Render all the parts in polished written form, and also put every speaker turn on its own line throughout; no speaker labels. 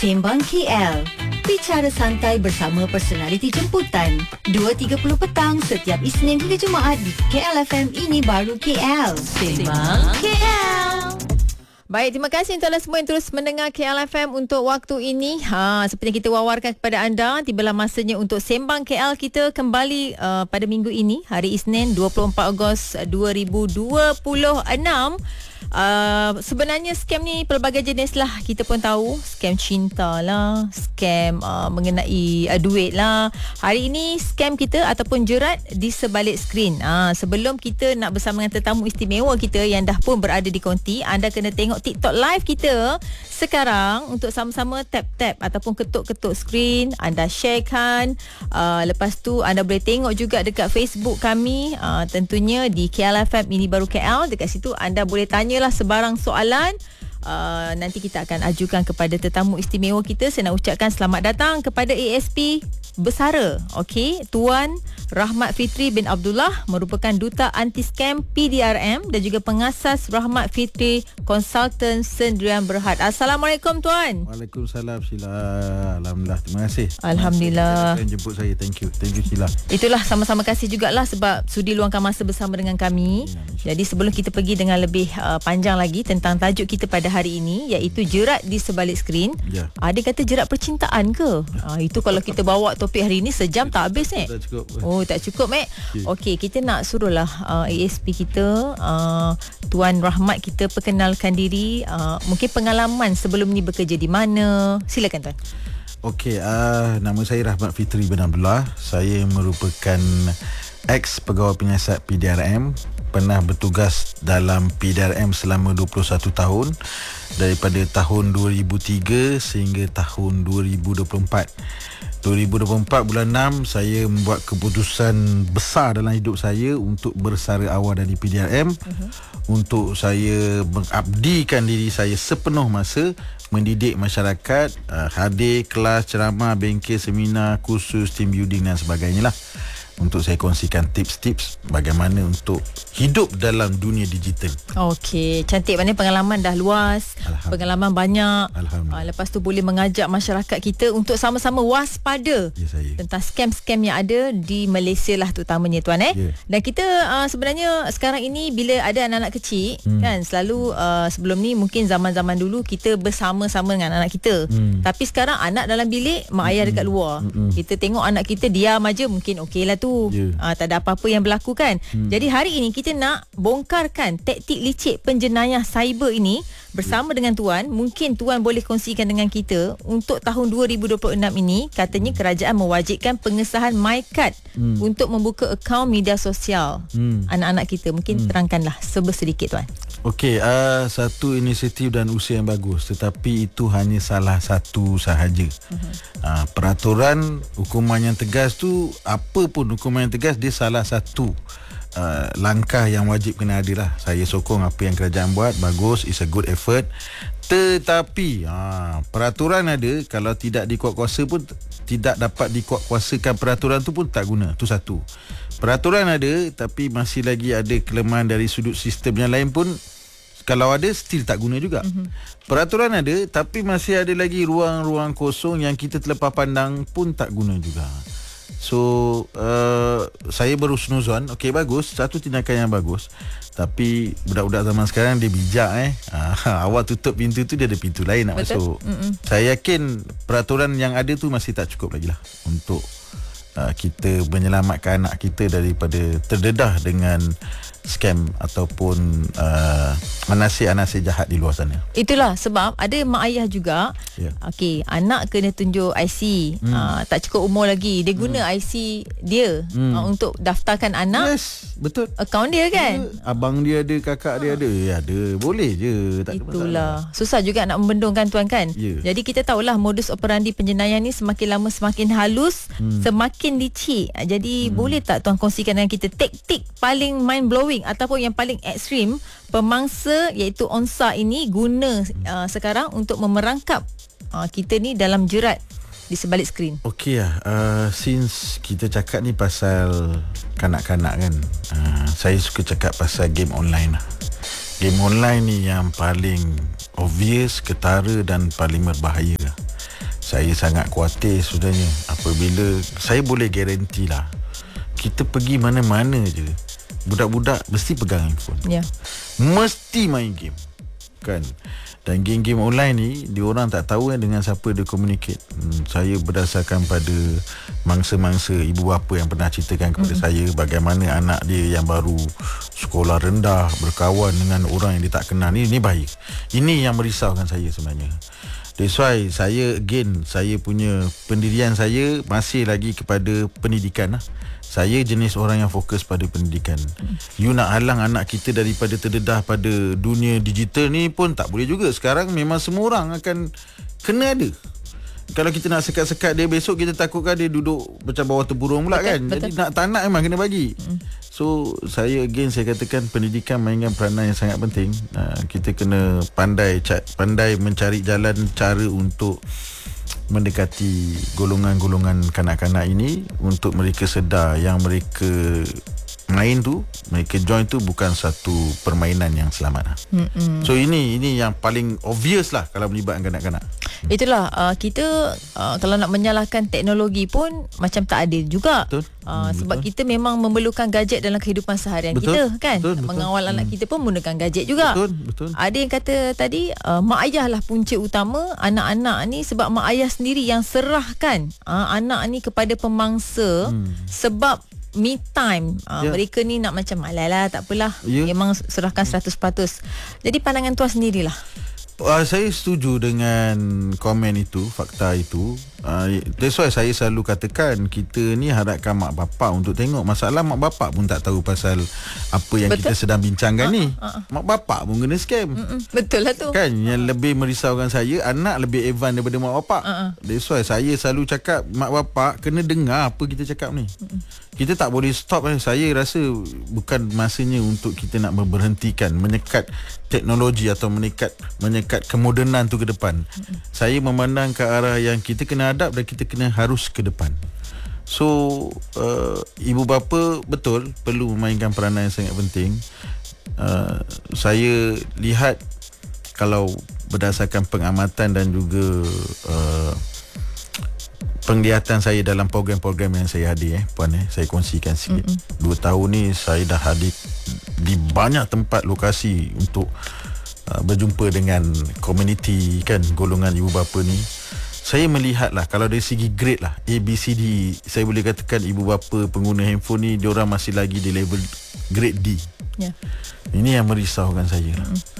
Sembang KL. Bicara santai bersama personaliti jemputan. 2.30 petang setiap Isnin hingga Jumaat di KL FM. Ini baru KL. Sembang KL.
Baik, terima kasih untuk anda semua yang terus mendengar KL FM untuk waktu ini. Seperti yang kita wawarkan kepada anda, tibalah masanya untuk Sembang KL kita kembali pada minggu ini, hari Isnin 24 Ogos 2026. Sebenarnya scam ni pelbagai jenis lah. Kita pun tahu scam cinta lah, scam mengenai duit lah. Hari ini scam kita ataupun jerat di sebalik skrin. Sebelum kita nak bersama dengan tetamu istimewa kita yang dah pun berada di konti, anda kena tengok TikTok live kita sekarang untuk sama-sama tap-tap ataupun ketuk-ketuk skrin. Anda sharekan. Lepas tu anda boleh tengok juga dekat Facebook kami, tentunya di KLFM Ini Baru KL. Dekat situ anda boleh tanyalah sebarang soalan. Nanti kita akan ajukan kepada tetamu istimewa kita. Saya nak ucapkan selamat datang kepada ASP Bersara, okey, Tuan Rahmat Fitri bin Abdullah, merupakan Duta Anti-Scam PDRM dan juga pengasas Rahmat Fitri Consultant Sendirian Berhad. Assalamualaikum Tuan.
Waalaikumsalam Sheila. Alhamdulillah, terima kasih.
Alhamdulillah.
Terima kasih jemput saya. Thank you Sheila.
Itulah, sama-sama kasih jugalah sebab sudi luangkan masa bersama dengan kami. Jadi sebelum kita pergi dengan lebih panjang lagi tentang tajuk kita pada hari ini, iaitu jerat di sebalik skrin. Ada kata jerat percintaan ke? Itu kalau kita bawa topik hari ini sejam tak habis
Tak cukup.
Oh, tak cukup Okey, kita nak suruhlah ASP kita, Tuan Rahmat kita perkenalkan diri, mungkin pengalaman sebelum ni bekerja di mana. Silakan Tuan.
Okey, nama saya Rahmat Fitri bin Abdullah. Saya merupakan ex pegawai penyiasat PDRM. Pernah bertugas dalam PDRM selama 21 tahun, daripada tahun 2003 sehingga tahun 2024. 2024 bulan 6 saya membuat keputusan besar dalam hidup saya untuk bersara awal dari PDRM, untuk saya mengabdikan diri saya sepenuh masa mendidik masyarakat, hadir kelas, ceramah, bengkel, seminar, kursus, team building dan sebagainya lah, untuk saya kongsikan tips-tips bagaimana untuk hidup dalam dunia digital. Okey,
cantik. Maknanya pengalaman dah luas, pengalaman banyak. Lepas tu boleh mengajak masyarakat kita untuk sama-sama waspada tentang scam-scam yang ada di Malaysia lah terutamanya Tuan. Dan kita sebenarnya sekarang ini bila ada anak-anak kecil kan, selalu sebelum ni mungkin zaman-zaman dulu kita bersama-sama dengan anak kita. Tapi sekarang anak dalam bilik, mak ayah dekat luar. Kita tengok anak kita diam aja, mungkin okey lah tu. Tak ada apa-apa yang berlaku kan. Jadi hari ini kita nak bongkarkan taktik licik penjenayah cyber ini bersama dengan Tuan. Mungkin Tuan boleh kongsikan dengan kita untuk tahun 2026 ini. Katanya kerajaan mewajibkan pengesahan MyKad untuk membuka akaun media sosial anak-anak kita. Mungkin terangkanlah sedikit Tuan.
Okey, satu inisiatif dan usaha yang bagus, tetapi itu hanya salah satu sahaja. Peraturan hukuman yang tegas tu, apa pun hukuman yang tegas, dia salah satu langkah yang wajib kena ada lah. Saya sokong apa yang kerajaan buat, bagus, it's a good effort. Tetapi peraturan ada, kalau tidak dikuatkuasa pun tidak dapat dikuatkuasakan peraturan tu pun tak guna. Tu satu. Peraturan ada tapi masih lagi ada kelemahan dari sudut sistem yang lain pun, kalau ada still tak guna juga. Peraturan ada tapi masih ada lagi ruang-ruang kosong yang kita terlepas pandang pun tak guna juga. So saya berhusnuzon, okey, bagus, satu tindakan yang bagus. Tapi budak-budak zaman sekarang dia bijak awak tutup pintu tu, dia ada pintu lain nak masuk. Saya yakin peraturan yang ada tu masih tak cukup lagi lah untuk kita menyelamatkan anak kita daripada terdedah dengan scam ataupun anasir-anasir jahat di luar sana. Itulah sebab ada mak ayah juga,
okey, anak kena tunjuk IC, tak cukup umur lagi, dia guna IC dia untuk daftarkan anak.
Yes, betul.
Akaun dia kan.
Abang dia ada, kakak dia ada, ada, boleh je, tak ada masalah.
Itulah, susah juga nak membendungkan Tuan kan. Jadi kita tahulah modus operandi penjenayah ni semakin lama semakin halus, semakin licik. Jadi boleh tak Tuan kongsikan dengan kita taktik paling mind blowing ataupun yang paling ekstrim pemangsa iaitu ONSA ini guna sekarang untuk memerangkap kita ni dalam jerat di sebalik skrin?
Okey lah, since kita cakap ni pasal kanak-kanak kan, saya suka cakap pasal game online lah. Game online ni yang paling obvious, ketara dan paling berbahaya lah. saya sangat khawatir sebenarnya apabila saya boleh garanti lah, kita pergi mana-mana je, budak-budak mesti pegang handphone. Mesti main game kan. Dan game-game online ni diorang tak tahu dengan siapa dia communicate. Saya berdasarkan pada mangsa-mangsa ibu bapa yang pernah ceritakan kepada saya bagaimana anak dia yang baru sekolah rendah berkawan dengan orang yang dia tak kenal. Ni bahaya. Ini yang merisaukan saya sebenarnya. That's why saya punya pendirian saya masih lagi kepada pendidikan lah. Saya jenis orang yang fokus pada pendidikan. You nak halang anak kita daripada terdedah pada dunia digital ni pun tak boleh juga. Sekarang memang semua orang akan kena ada. Kalau kita nak sekat-sekat dia, besok kita takutkan dia duduk macam bawah tempurung pula, kan. Jadi nak tak nak memang kena bagi. So saya katakan pendidikan mainkan peranan yang sangat penting. Kita kena pandai mencari jalan cara untuk mendekati golongan-golongan kanak-kanak ini untuk mereka sedar yang mereka main tu, mereka join tu bukan satu permainan yang selamat. So ini yang paling obvious lah kalau melibatkan kanak-kanak.
Itulah kita kalau nak menyalahkan teknologi pun macam tak adil juga. Sebab kita memang memerlukan gadget dalam kehidupan seharian kita, kan. Mengawal anak kita pun menggunakan gadget juga.
Betul.
Ada yang kata tadi mak ayah lah punca utama anak-anak ni, sebab mak ayah sendiri yang serahkan anak ni kepada pemangsa sebab me time. Mereka ni nak macam alah tak apalah, memang serahkan 100%. Jadi pandangan tuan sendirilah.
Saya setuju dengan komen itu, fakta itu. That's why saya selalu katakan kita ni harapkan mak bapak untuk tengok. Masalah mak bapak pun tak tahu pasal apa yang kita sedang bincangkan ni. Mak bapak pun kena scam.
Betul lah tu.
Kan yang lebih merisaukan saya, anak lebih advance daripada mak bapak. That's why saya selalu cakap mak bapak kena dengar apa kita cakap ni. Kita tak boleh stop. Saya rasa bukan masanya untuk kita nak berhentikan menyekat teknologi atau menyekat kemodenan tu ke depan. Saya memandang ke arah yang kita kena hadap dan kita kena harus ke depan. So ibu bapa betul perlu memainkan peranan yang sangat penting. Saya lihat kalau berdasarkan pengamatan dan juga penglihatan saya dalam program-program yang saya hadir, puan, saya kongsikan sikit. 2 tahun ni saya dah hadir di banyak tempat lokasi untuk berjumpa dengan komuniti, kan, golongan ibu bapa ni. Saya melihat lah, kalau dari segi grade lah, A, B, C, D, saya boleh katakan ibu bapa pengguna handphone ni diorang masih lagi di level grade D. Ini yang merisaukan saya.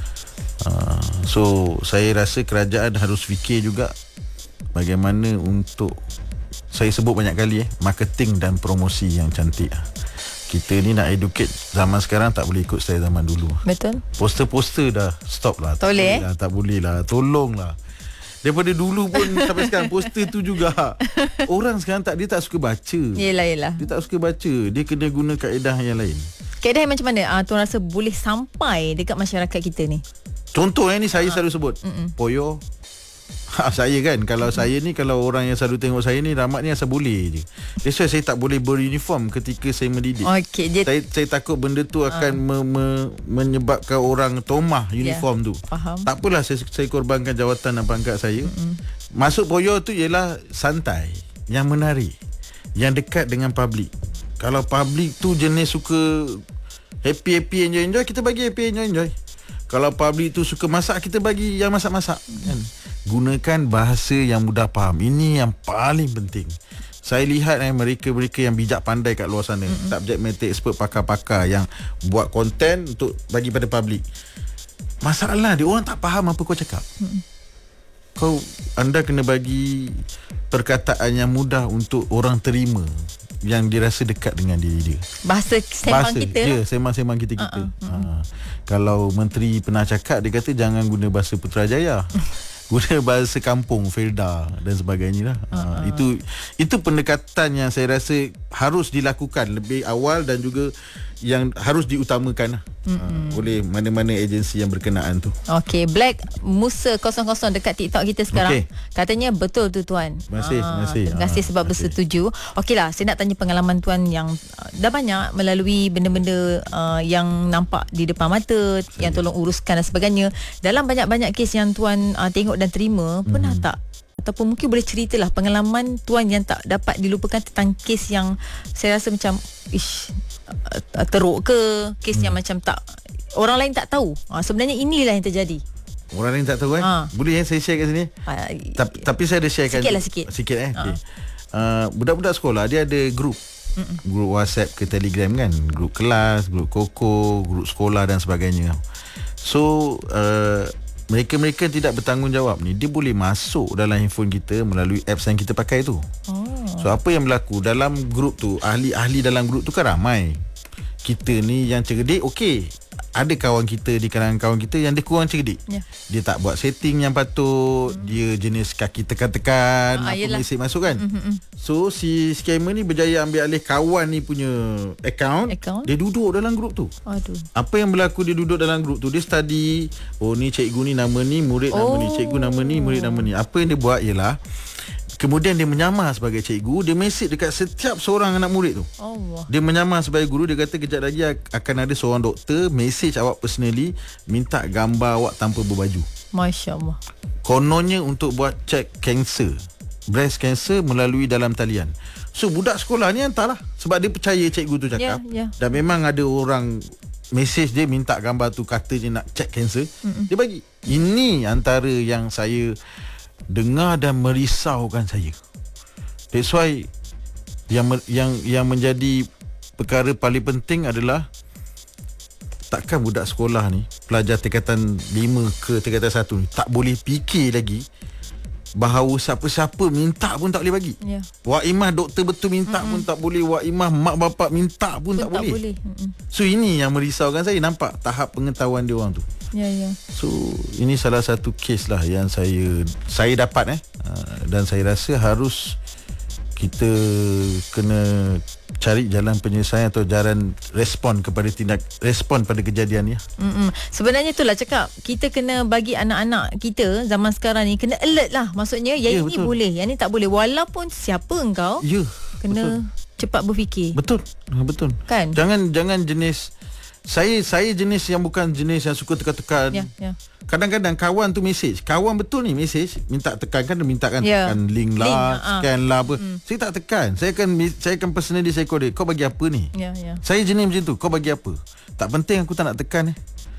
So saya rasa kerajaan harus fikir juga bagaimana untuk, saya sebut banyak kali, marketing dan promosi yang cantik. Kita ni nak educate zaman sekarang tak boleh ikut style zaman dulu.
Betul.
Poster-poster dah stop lah.
Tak boleh.
Tak boleh lah. Tolonglah. Daripada dulu pun sampai sekarang poster tu juga. Orang sekarang dia tak suka baca.
Yelah.
Dia tak suka baca. Dia kena guna kaedah yang lain.
Kaedah yang macam mana tuan rasa boleh sampai dekat masyarakat kita ni?
Contoh ni saya selalu sebut. Poyo. Saya kan, kalau saya ni, kalau orang yang selalu tengok saya ni, Rahmat ni asal boleh je. That's why saya tak boleh beruniform ketika saya mendidik. Saya takut benda tu akan menyebabkan orang tomah uniform tu.
Faham.
Tak apalah, saya korbankan jawatan dan pangkat saya. Masuk Poyo tu ialah santai, yang menarik, yang dekat dengan public. Kalau public tu jenis suka happy enjoy, kita bagi happy enjoy. Kalau public tu suka masak, kita bagi yang masak-masak, kan. Gunakan bahasa yang mudah faham. Ini yang paling penting. Saya lihat mereka-mereka yang bijak pandai kat luar sana, subject matter expert, pakar-pakar yang buat konten untuk bagi pada public. Masalah dia orang tak faham apa kau cakap. Anda kena bagi perkataan yang mudah untuk orang terima, yang dirasa dekat dengan diri dia.
Bahasa sembang kita.
Ya, sembang kita. Kalau menteri pernah cakap, dia kata jangan guna bahasa Putrajaya. Guna bahasa kampung, Felda dan sebagainya lah. Itu pendekatan yang saya rasa harus dilakukan lebih awal dan juga yang harus diutamakan oleh mana-mana agensi yang berkenaan tu. Okey,
Black Musa 00 dekat TikTok kita sekarang. Katanya betul tu tuan.
Terima
kasih sebab bersetuju. Okeylah, saya nak tanya pengalaman tuan yang dah banyak melalui benda-benda yang nampak di depan mata, yang tolong uruskan dan sebagainya. Dalam banyak-banyak kes yang tuan tengok dan terima, pernah tak ataupun mungkin boleh ceritalah pengalaman tuan yang tak dapat dilupakan tentang kes yang saya rasa macam teruk ke, kes yang macam tak orang lain tak tahu. Sebenarnya inilah yang terjadi.
Orang lain tak tahu Boleh saya share kat sini? Tapi saya ada sharekan
sikit.
Okay. Budak-budak sekolah dia ada grup WhatsApp ke Telegram kan, grup kelas, grup koko, grup sekolah dan sebagainya. So mereka tidak bertanggungjawab ni, dia boleh masuk dalam handphone kita melalui apps yang kita pakai tu. So apa yang berlaku dalam grup tu, ahli-ahli dalam grup tu kan ramai. Kita ni yang cerdik, okey, ada kawan kita di kalangan kawan kita yang dia kurang cerdik. Dia tak buat setting yang patut. Dia jenis kaki tekan-tekan, apa mesej masuk kan. So si scammer ni berjaya ambil alih kawan ni punya account. Dia duduk dalam grup tu. Apa yang berlaku, dia duduk dalam grup tu, dia study, ni cikgu ni nama ni, murid nama ni, cikgu nama ni, murid nama ni. Apa yang dia buat ialah kemudian dia menyamar sebagai cikgu. Dia mesej dekat setiap seorang anak murid tu. Dia menyamar sebagai guru. Dia kata kejap lagi akan ada seorang doktor mesej awak personally, minta gambar awak tanpa berbaju. Masya Allah. Kononnya untuk buat cek kanser, breast cancer melalui dalam talian. So budak sekolah ni hantarlah, sebab dia percaya cikgu tu cakap. Dan memang ada orang mesej dia minta gambar tu, kata dia nak cek kanser. Dia bagi. Ini antara yang saya dengar dan merisaukan saya. That's why yang menjadi perkara paling penting adalah, takkan budak sekolah ni, pelajar tingkatan 5 ke tingkatan 1 ni tak boleh fikir lagi bahawa siapa-siapa minta pun tak boleh bagi. Wak Imah doktor betul minta pun tak boleh. Wak Imah mak bapak minta pun tak boleh. So ini yang merisaukan saya, nampak tahap pengetahuan dia orang tu. So ini salah satu kes lah yang saya dapat dan saya rasa harus kita kena cari jalan penyelesaian atau jalan respon pada kejadian ni.
Sebenarnya itulah cakap, kita kena bagi anak-anak kita zaman sekarang ni kena alert lah. Maksudnya yang ini betul, boleh, yang ni tak boleh, walaupun siapa engkau kena cepat berfikir. Betul kan?
Jangan jenis saya jenis yang bukan jenis yang suka tekan-tekan. Kadang-kadang kawan tu mesej, kawan betul ni mesej, minta tekankan, dia mintakan tekan link lah, scan lah apa. Saya tak tekan. Saya akan personally saya call dia, kau bagi apa ni? Saya jenis macam tu, kau bagi apa? Tak penting, aku tak nak tekan.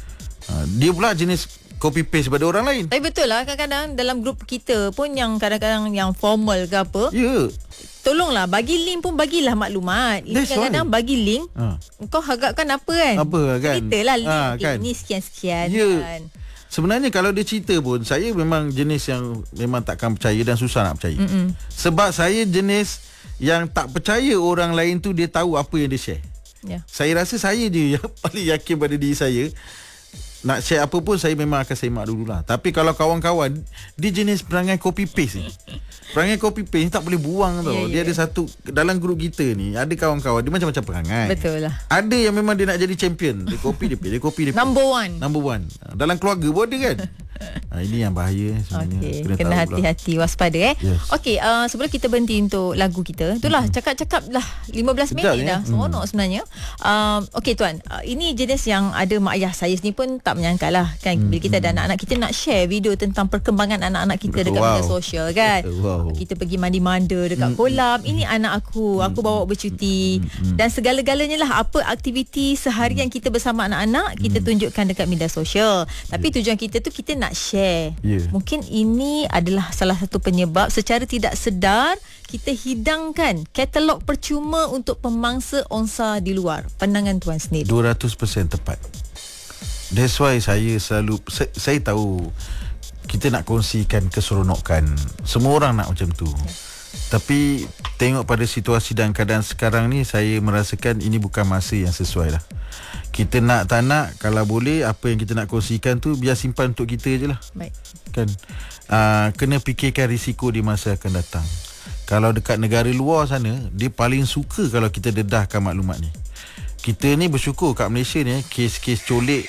Dia pula jenis copy paste pada orang lain. Tapi
betul lah, kadang-kadang dalam grup kita pun yang kadang-kadang yang formal ke apa, tolonglah bagi link pun, bagilah maklumat. Ini kadang-kadang bagi link, kau harapkan apa kan? Ceritalah link kan? Ini sekian-sekian kan.
Sebenarnya kalau dia cerita pun, saya memang jenis yang memang takkan percaya dan susah nak percaya. Sebab saya jenis yang tak percaya orang lain tu dia tahu apa yang dia share. Saya rasa saya je yang paling yakin pada diri saya. Nak share apa pun saya memang akan semak dululah. Tapi kalau kawan-kawan, dia jenis perangai copy paste ni. Perangai copy paste tak boleh buang tau. Dia ada satu dalam grup kita ni, ada kawan-kawan dia macam-macam perangai.
Betul lah.
Ada yang memang dia nak jadi champion. Dia copy dia copy. Number one. Dalam keluarga pun ada kan. Ini yang bahaya sebenarnya.
Kena hati-hati, waspada Okey, sebelum kita berhenti untuk lagu kita, itulah cakap-cakap lah 15 minit dah. Seronok sebenarnya. Okey tuan, ini jenis yang ada mak ayah saya sendiri pun tak menyangka lah kan. Bila kita ada anak-anak, kita nak share video tentang perkembangan anak-anak kita dekat media sosial kan. Kita pergi mandi-manda dekat kolam, ini anak aku bawa bercuti, dan segala-galanya lah, apa aktiviti seharian kita bersama anak-anak, kita tunjukkan dekat media sosial. Tapi tujuan kita tu, kita nak share. Mungkin ini adalah salah satu penyebab secara tidak sedar kita hidangkan katalog percuma untuk pemangsa onsa di luar. Pandangan tuan sendiri.
200% tepat. That's why saya selalu saya tahu kita nak kongsikan keseronokan. Semua orang nak macam tu. Tapi tengok pada situasi dan keadaan sekarang ni, saya merasakan ini bukan masa yang sesuai lah. Kita nak tak nak, kalau boleh apa yang kita nak kongsikan tu biar simpan untuk kita je lah.
Baik.
Kan? Kena fikirkan risiko di masa akan datang. Kalau dekat negara luar sana, dia paling suka kalau kita dedahkan maklumat ni. Kita ni bersyukur kat Malaysia ni, kes-kes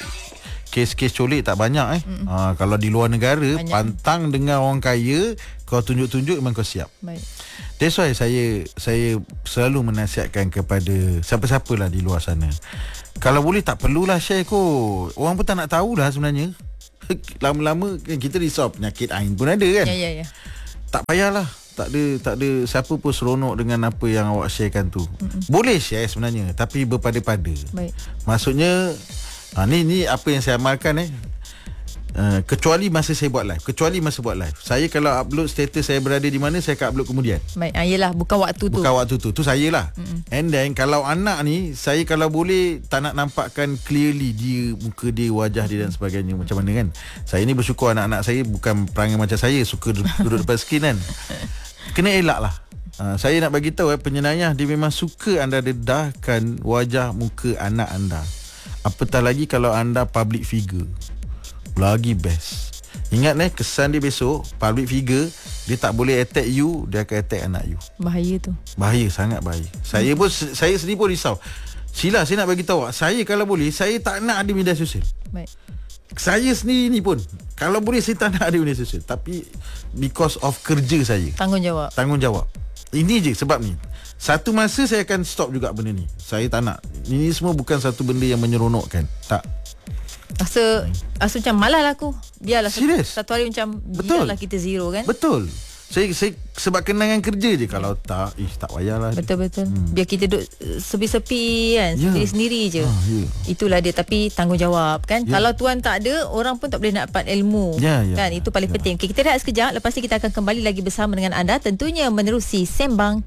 colik tak banyak kalau di luar negara banyak. Pantang dengan orang kaya, kau tunjuk-tunjuk memang kau siap.
Baik.
That's why saya selalu menasihatkan kepada siapa-siapa lah di luar sana, kalau boleh tak perlulah share kot. Orang pun tak nak tahulah sebenarnya. Lama-lama kan kita risau penyakit ain pun ada kan. tak payahlah. Tak ada siapa pun seronok dengan apa yang awak sharekan tu. Boleh share sebenarnya, tapi berpada-pada.
Baik.
Maksudnya ni apa yang saya amalkan kecuali masa saya buat live. Saya kalau upload status saya berada di mana, saya akan upload kemudian.
Baik. Yelah, bukan waktu tu.
Bukan waktu tu. Tu saya lah. And then kalau anak ni, saya kalau boleh tak nak nampakkan clearly dia, muka dia, wajah dia dan sebagainya. Macam mana kan. Saya ni bersyukur anak-anak saya bukan perangai macam saya, suka duduk depan skrin kan. Kena elak lah. Saya nak bagi tahu penyenayah dia memang suka anda dedahkan wajah muka anak anda. Apatah lagi kalau anda public figure. Lagi best. Ingat kesan dia besok public figure, dia tak boleh attack you, dia akan attack anak you.
Bahaya tu.
Bahaya, sangat bahaya. Saya sendiri pun risau. Sheila, saya nak bagi tahu, saya kalau boleh, saya tak nak ada media sosial.
Baik.
Saya sendiri ni pun, kalau boleh saya tak nak ada media sosial. Tapi because of kerja saya, Tanggungjawab. Ini je sebab ni. Satu masa saya akan stop juga benda ni. Saya tak nak. Ini semua bukan satu benda yang menyeronokkan. Tak.
Rasa macam malas lah aku. Biarlah satu hari macam
betul.
Biarlah kita zero kan.
Betul. Saya sebab kenangan kerja je. Kalau tak payahlah.
Betul-betul. Biar kita duduk sepi-sepi kan, sendiri-sendiri je. Itulah dia. Tapi tanggungjawab kan. Kalau tuan tak ada, orang pun tak boleh nak dapat ilmu kan. Itu paling penting. Okay, kita rehat sekejap. Lepas ni kita akan kembali lagi bersama dengan anda, tentunya menerusi Sembang